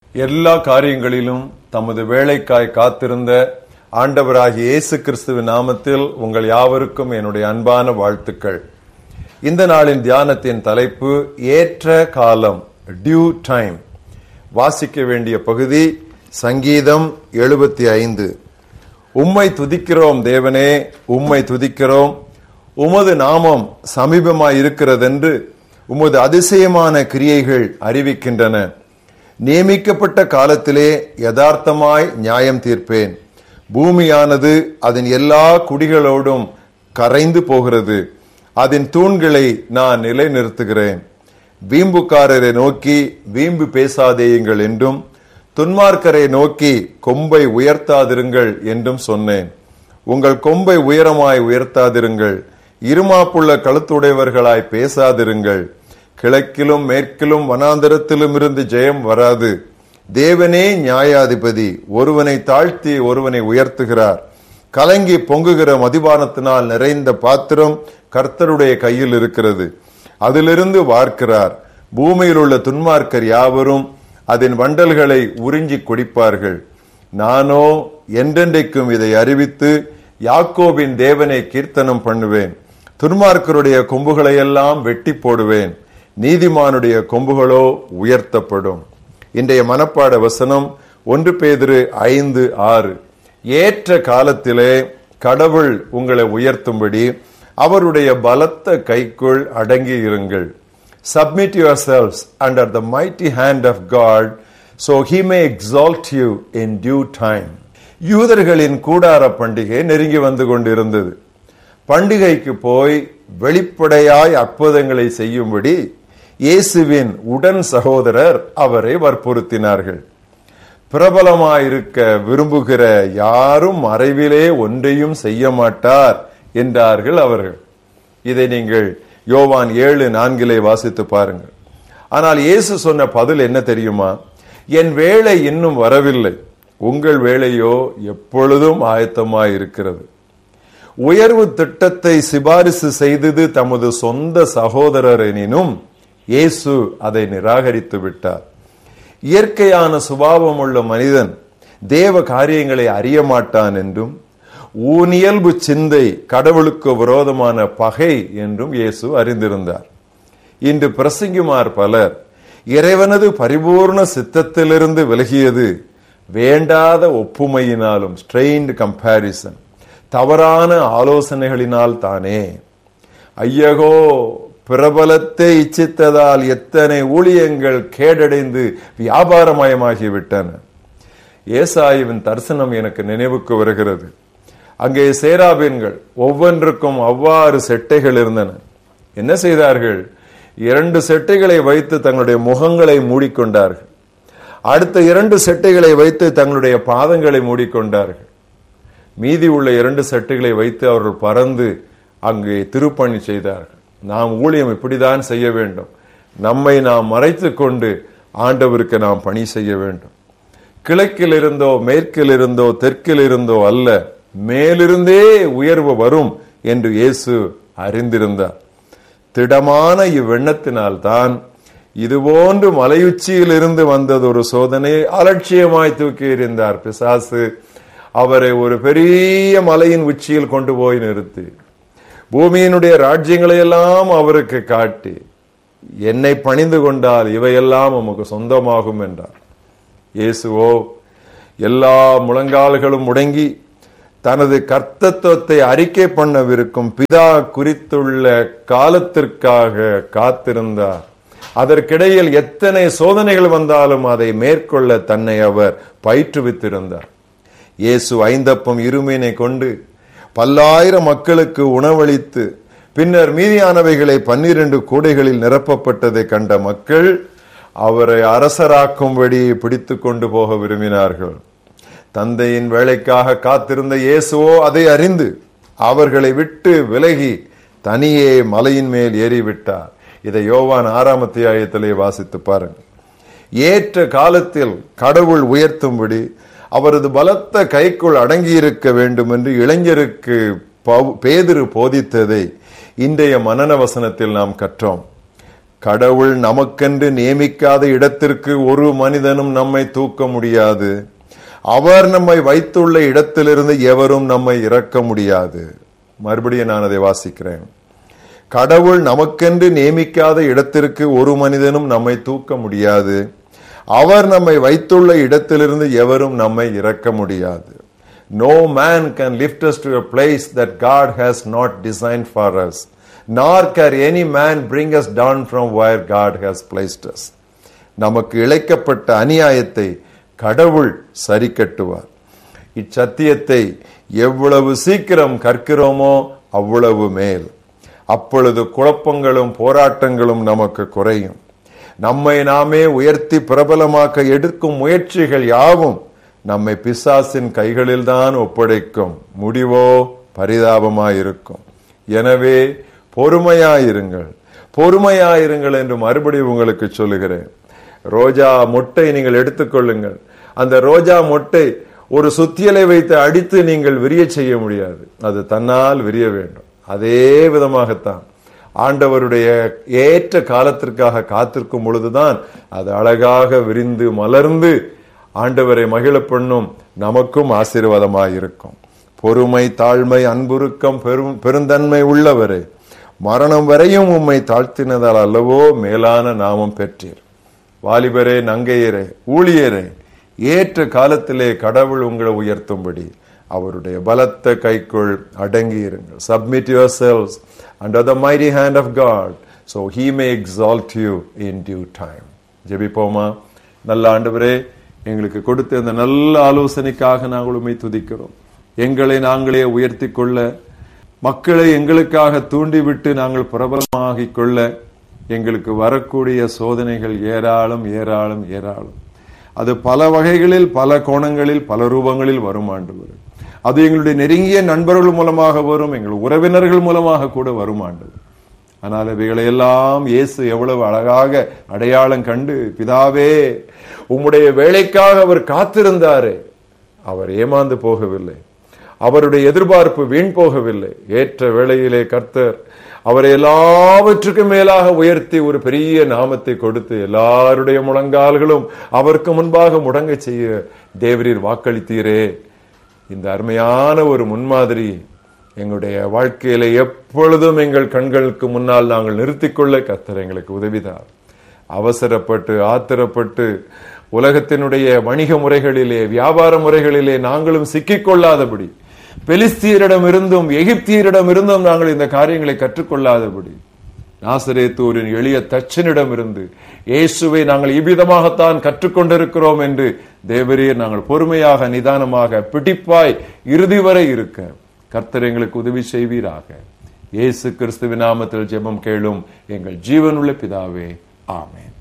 எல்லா காரியங்களிலும் தமது வேலைக்காய் காத்திருந்த ஆண்டவராகிய இயேசு கிறிஸ்துவின் நாமத்தில் உங்கள் யாவருக்கும் என்னுடைய அன்பான வாழ்த்துக்கள். இந்த நாளின் தியானத்தின் தலைப்பு ஏற்ற காலம், டியூ டைம். வாசிக்க வேண்டிய பகுதி சங்கீதம் 75. உம்மை துதிக்கிறோம் தேவனே, உம்மை துதிக்கிறோம். உமது நாமம் சமீபமாய் இருக்கிறதென்று உமது அதிசயமான கிரியைகள் அறிவிக்கின்றன. நியமிக்கப்பட்ட காலத்திலே யதார்த்தமாய் நியாயம் தீர்ப்பேன். பூமியானது அதன் எல்லா குடிகளோடும் கரைந்து போகிறது. அதன் தூண்களை நான் நிலைநிறுத்துகிறேன். வீம்புக்காரரை நோக்கி வீம்பு பேசாதேயுங்கள் என்றும், துன்மார்க்கரை நோக்கி கொம்பை உயர்த்தாதிருங்கள் என்றும் சொன்னேன். உங்கள் கொம்பை உயரமாய் உயர்த்தாதிருங்கள், இருமாப்புள்ள கழுத்துடையவர்களாய் பேசாதிருங்கள். கிழக்கிலும் மேற்கிலும் வனாந்தரத்திலும் இருந்து ஜெயம் வராது. தேவனே நியாயாதிபதி, ஒருவனை தாழ்த்தி ஒருவனை உயர்த்துகிறார். கலங்கி பொங்குகிற மதுபானத்தினால் நிறைந்த பாத்திரம் கர்த்தருடைய கையில் இருக்கிறது, அதிலிருந்து வார்க்கிறார். பூமியில் உள்ள துன்மார்க்கர் யாவரும் அதன் வண்டல்களை உறிஞ்சி குடிப்பார்கள். நானோ என்றென்றைக்கும் இதை அறிவித்து யாக்கோபின் தேவனை கீர்த்தனம் பண்ணுவேன். துன்மார்க்கருடைய கொம்புகளை எல்லாம் வெட்டி போடுவேன், நீதிமானுடைய கொம்புகளோ உயர்த்தப்படும். இன்றைய மனப்பாட வசனம் 1 பேதுரு 5:6. ஏற்ற காலத்திலே கடவுள் உங்களை உயர்த்தும்படி அவருடைய பலத்த கைக்குள் அடங்கி இருங்கள். Submit yourselves under the mighty hand of God, so he may exalt you in due time. யூதர்களின் கூடார பண்டிகை நெருங்கி வந்து கொண்டிருந்தது. பண்டிகைக்கு போய் வெளிப்படையாய் அற்புதங்களை செய்யும்படி இயேசுவின் உடன் சகோதரர் அவரை வற்புறுத்தினார்கள். பிரபலமாயிருக்க விரும்புகிற யாரும் மறைவிலே ஒன்றையும் செய்ய மாட்டார் என்றார்கள் அவர்கள். இதை நீங்கள் யோவான் 7:4 வாசித்து பாருங்கள். ஆனால் இயேசு சொன்ன பதில் என்ன தெரியுமா? என் வேளை இன்னும் வரவில்லை, உங்கள் வேளையோ எப்பொழுதும் ஆயத்தமாய் இருக்கிறது. உயர்வு திட்டத்தை சிபாரிசு செய்தது தமது சொந்த சகோதரர் எனினும் இயேசு அதை நிராகரித்து விட்டார். இயற்கையான சுபாவம் உள்ள மனிதன் தேவ காரியங்களை அறிய மாட்டான் என்றும், ஊனியல்பு சிந்தை கடவுளுக்கு விரோதமான பகை என்றும் இயேசு அறிந்திருந்தார். இன்று பிரசங்கிமார் பலர் இறைவனது பரிபூர்ண சித்தத்திலிருந்து விலகியது வேண்டாத ஒப்புமையினாலும், ஸ்ட்ரெயின்ட் கம்பேரிசன், தவறான ஆலோசனைகளினால் தானே. ஐயகோ, பிரபலத்தை இச்சித்ததால் எத்தனை ஊழியங்கள் கேடடைந்து வியாபாரமயமாகிவிட்டன. ஏசாயாவின் தரிசனம் எனக்கு நினைவுக்கு வருகிறது. அங்கே சேராபீன்கள் ஒவ்வொன்றுக்கும் அவ்வாறு செட்டைகள் இருந்தன. என்ன செய்தார்கள்? 2 செட்டைகளை வைத்து தங்களுடைய முகங்களை மூடிக்கொண்டார்கள். அடுத்த 2 செட்டைகளை வைத்து தங்களுடைய பாதங்களை மூடிக்கொண்டார்கள். மீதி உள்ள 2 செட்டைகளை வைத்து அவர்கள் பறந்து அங்கே திருப்பணி செய்தார்கள். நாம் ஊழியம் இப்படிதான் செய்ய வேண்டும். நம்மை நாம் மறைத்து கொண்டு ஆண்டவருக்கு நாம் பணி செய்ய வேண்டும். கிழக்கில் இருந்தோ மேற்கில் இருந்தோ தெற்கில் இருந்தோ அல்ல, மேலிருந்தே உயர்வு வரும் என்று இயேசு அறிந்திருந்தார். திடமான இவ்வெண்ணத்தினால்தான் இதுபோன்று மலையுச்சியில் இருந்து வந்தது ஒரு சோதனையை அலட்சியமாய் தூக்கி எறிந்தார் பிசாசு. அவரை ஒரு பெரிய மலையின் உச்சியில் கொண்டு போய் நிறுத்தி பூமியினுடைய ராஜ்யங்களை எல்லாம் அவருக்கு காட்டி, என்னை பணிந்து கொண்டால் இவையெல்லாம் உமக்கு சொந்தமாகும் என்றார். இயேசுவோ எல்லா முழங்கால்களும் முடங்கி தனது கர்த்தத்துவத்தை அறிக்கை பண்ணவிருக்கும் பிதா குறித்துள்ள காலத்திற்காக காத்திருந்தார். அதற்கிடையில் எத்தனை சோதனைகள் வந்தாலும் அதை மேற்கொள்ள தன்னை அவர் பயிற்றுவித்திருந்தார். இயேசு 5 அப்பம் 2 மீனை கொண்டு பல்லாயிரம் மக்களுக்கு உணவளித்து பின்னர் மீதியானவைகளை 12 கூடைகளில் நிரப்பப்பட்டதை கண்ட மக்கள் அவரை அரசராக்கும்படி பிடித்து கொண்டு போக விரும்பினார்கள். தந்தையின் வேலைக்காக காத்திருந்த இயேசுவோ அதை அறிந்து அவர்களை விட்டு விலகி தனியே மலையின் மேல் ஏறிவிட்டார். இதை யோவான் 6ஆம் அத்தியாயத்திலே வாசித்து பாருங்கள். ஏற்ற காலத்தில் கடவுள் உயர்த்தும்படி அவரது பலத்த கைக்குள் அடங்கியிருக்க வேண்டும் என்று இளைஞருக்கு பேதுரு போதித்ததை இன்றைய மனன வசனத்தில் நாம் கற்றோம். கடவுள் நமக்கென்று நியமிக்காத இடத்திற்கு ஒரு மனிதனும் நம்மை தூக்க முடியாது. அவர் நம்மை வைத்துள்ள இடத்திலிருந்து எவரும் நம்மை இறக்க முடியாது. மறுபடியும் நான் அதை வாசிக்கிறேன். கடவுள் நமக்கென்று நியமிக்காத இடத்திற்கு ஒரு மனிதனும் நம்மை தூக்க முடியாது. அவர் நம்மை வைத்துள்ள இடத்திலிருந்து எவரும் நம்மை இறக்க முடியாது. No man can lift us to a place that God has not designed for us, nor can any man bring us down from where God has placed us. நமக்கு இழைக்கப்பட்ட அநியாயத்தை கடவுள் சரி கட்டுவார். இச்சத்தியத்தை எவ்வளவு சீக்கிரம் கற்கிறோமோ அவ்வளவு மேல். அப்பொழுது குழப்பங்களும் போராட்டங்களும் நமக்கு குறையும். நம்மை நாமே உயர்த்தி பிரபலமாக்க எடுக்கும் முயற்சிகள் யாவும் நம்மை பிசாசின் கைகளில் தான் ஒப்படைக்கும். முடிவோ பரிதாபமாயிருக்கும். எனவே பொறுமையாயிருங்கள், பொறுமையாயிருங்கள் என்று மறுபடியும் உங்களுக்கு சொல்லுகிறேன். ரோஜா மொட்டை நீங்கள் எடுத்துக்கொள்ளுங்கள். அந்த ரோஜா மொட்டை ஒரு சுத்தியலை வைத்து அடித்து நீங்கள் விரிய செய்ய முடியாது. அது தன்னால் விரிய வேண்டும். அதே விதமாகத்தான் ஆண்டவருடைய ஏற்ற காலத்திற்காக காத்திருக்கும் பொழுதுதான் அது அழகாக விரிந்து மலர்ந்து ஆண்டவரை மகிழ பண்ணும், நமக்கும் ஆசீர்வாதமாயிருக்கும். பொறுமை, தாழ்மை, அன்புருக்கம், பெருந்தன்மை உள்ளவரே, மரணம் வரையும் உம்மை தாழ்த்தினதால் அல்லவோ மேலான நாமம் பெற்றீர். வாலிபரே, நங்கையரே, ஊழியரே, ஏற்ற காலத்திலே கடவுள் உங்களை உயர்த்தும்படி அவருடைய பலத்த கைக்குள் அடங்கி இருங்கள். Submit yourselves under the mighty hand of God, so he may exalt you in due time. ஜெபிப்போமா. நல்ல ஆண்டவரே, எங்களுக்கு கொடுத்த இந்த நல்ல ஆலோசனைக்காக நாங்கள் உம்மை துதிக்கிறோம். எங்களை நாங்களே உயர்த்தி கொள்ள, மக்களை எங்களுக்காக தூண்டிவிட்டு நாங்கள் பிரபலமாகிக் கொள்ள எங்களுக்கு வரக்கூடிய சோதனைகள் ஏராளம் ஏராளம் ஏராளம். அது பல வகைகளில், பல கோணங்களில், பல ரூபங்களில் வரும் ஆண்டவரே. அது எங்களுடைய நெருங்கிய நண்பர்கள் மூலமாக வரும், எங்கள் உறவினர்கள் மூலமாக கூட வரும் ஆண்டவர். ஆனால் இவைகளை எல்லாம் இயேசு எவ்வளவு அழகாக அடையாளம் கண்டு, பிதாவே உம்முடைய வேலைக்காக அவர் காத்திருந்தாரே, அவர் ஏமாந்து போகவில்லை, அவருடைய எதிர்பார்ப்பு வீண் போகவில்லை. ஏற்ற வேளையிலே கர்த்தர் அவரை எல்லாவற்றுக்கும் மேலாக உயர்த்தி ஒரு பெரிய நாமத்தை கொடுத்து எல்லாருடைய முழங்கால்களும் அவருக்கு முன்பாக முடங்க செய்ய தேவரீர் வாக்களித்தீரே. இந்த அருமையான ஒரு முன்மாதிரி எங்களுடைய வாழ்க்கையில எப்பொழுதும் எங்கள் கண்களுக்கு முன்னால் நாங்கள் நிறுத்திக்கொள்ள கர்த்தர் எங்களுக்கு உதவிதார். அவசரப்பட்டு ஆத்திரப்பட்டு உலகத்தினுடைய வணிக முறைகளிலே, வியாபார முறைகளிலே நாங்களும் சிக்கிக்கொள்ளாதபடி, பெலிஸ்தியரிடம் இருந்தும் எகிப்தியரிடம் இருந்தும் நாங்கள் இந்த காரியங்களை கற்றுக்கொள்ளாதபடி, நாசரேத்தூரின் எளிய தச்சனிடம் இருந்து இயேசுவை நாங்கள் இவ்விதமாகத்தான் கற்றுக்கொண்டிருக்கிறோம் என்று தேவரீர் நாங்கள் பொறுமையாக, நிதானமாக, பிடிப்பாய் இறுதி வரை இருக்க கர்த்தர் எங்களுக்கு உதவி செய்வீராக. இயேசு கிறிஸ்துவின் நாமத்தில் ஜெபம் கேளும் எங்கள் ஜீவனுள்ள பிதாவே, ஆமென்.